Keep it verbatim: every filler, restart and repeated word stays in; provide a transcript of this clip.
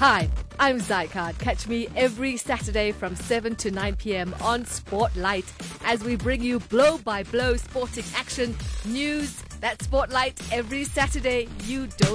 Hi, I'm Zycard. Catch me every Saturday from seven to nine p.m. on Spotlight as we bring you blow-by-blow sporting action news. That's Spotlight every Saturday. You don't